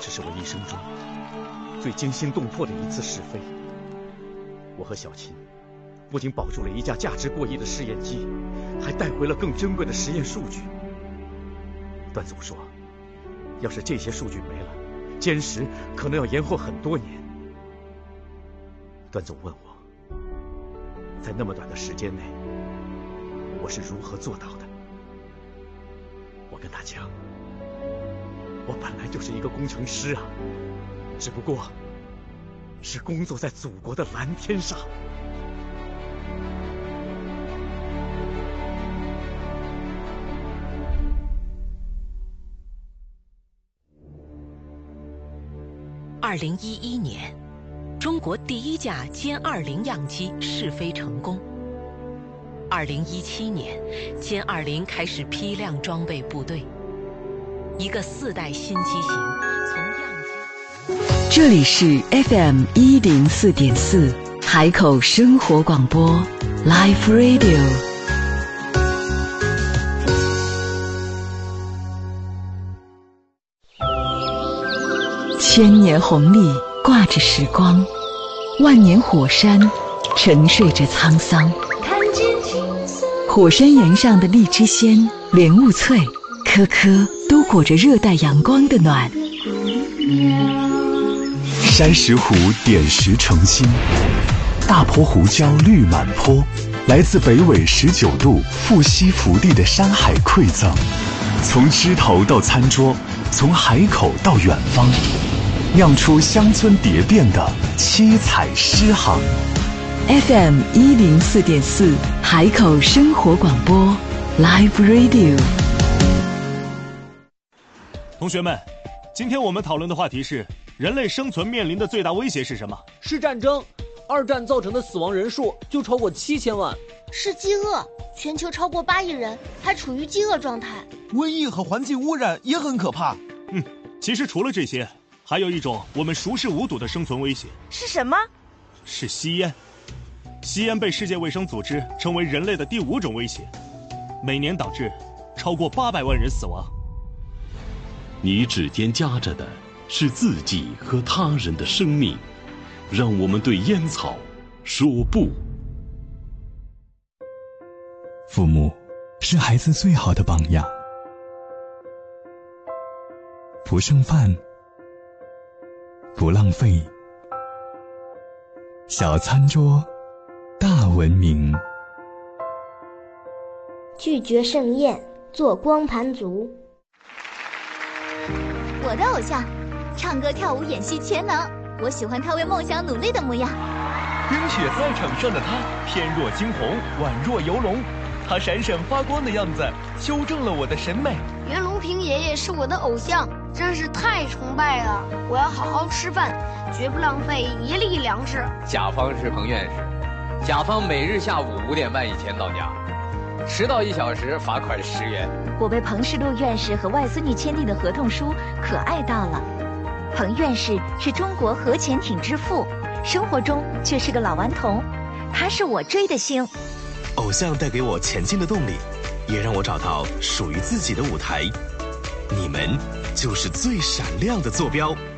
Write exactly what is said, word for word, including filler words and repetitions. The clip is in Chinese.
这是我一生中最惊心动魄的一次试飞。我和小琴不仅保住了一架价值过亿的试验机，还带回了更珍贵的实验数据。段总说，要是这些数据没了，歼十可能要延后很多年。段总问我，在那么短的时间内，我是如何做到的？我跟他讲，我本来就是一个工程师啊，只不过是工作在祖国的蓝天上。 二零一一年，中国第一架歼二零样机试飞成功。二零一七年，歼二零开始批量装备部队，一个四代新机型从样机。 这里是 F M 一零四点四海口生活广播 Live Radio。千年红利挂着时光，万年火山沉睡着沧桑。火山岩上的荔枝鲜、莲雾脆，颗颗都裹着热带阳光的暖。 山石湖点石成金，大坡胡椒绿满坡，来自北纬十九度富硒福地的山海馈赠，从枝头到餐桌，从海口到远方，酿出乡村蝶变的七彩诗行。 F M 一零四点四海口生活广播 Live Radio。 同学们，今天我们讨论的话题是：人类生存面临的最大威胁是什么？ 是战争。二战造成的死亡人数就超过七千万。 是饥饿，全球超过八亿人还处于饥饿状态。 瘟疫和环境污染也很可怕。 嗯，其实除了这些，还有一种我们熟视无睹的生存威胁。 是什么？ 是吸烟。吸烟被世界卫生组织称为人类的第五种威胁，每年导致超过八百万人死亡。 你指尖夹着的是自己和他人的生命，让我们对烟草说不。 父母是孩子最好的榜样，不剩饭，不浪费，小餐桌大文明。 拒绝盛宴，做光盘族。 我的偶像，唱歌跳舞演戏全能，我喜欢他为梦想努力的模样。 冰雪赛场上的他，翩若惊鸿，宛若游龙，他闪闪发光的样子修正了我的审美。 袁隆平爷爷是我的偶像，真是太崇拜了。我要好好吃饭，绝不浪费一粒粮食。 甲方是彭院士，甲方每日下午五点半以前到家，迟到一小时罚款十元。 我被彭世禄院士和外孙女签订的合同书可爱到了。彭院士是中国核潜艇之父，生活中却是个老顽童，他是我追的星。 偶像带给我前进的动力，也让我找到属于自己的舞台。你们就是最闪亮的坐标。